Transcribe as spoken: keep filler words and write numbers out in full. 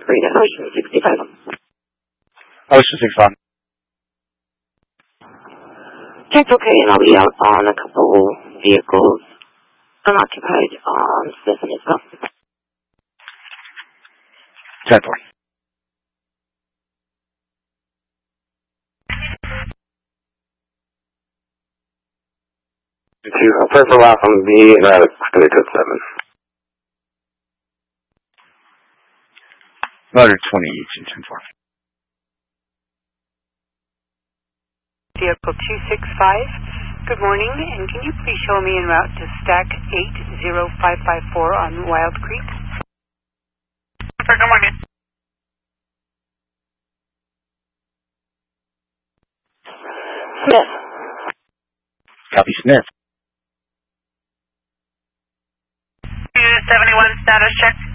three to Ocean sixty-five. Ocean sixty-five. That's okay, and I'll be out on a couple vehicles unoccupied on Smith and Isabel. ten four. Two, first lap on B, and uh, twenty to seven. Motor twenty each in ten four. Vehicle two six five, good morning, and can you please show me en route to stack eight zero five five four on Wild Creek? Good morning. Smith. Copy Smith. two seventy-one status check.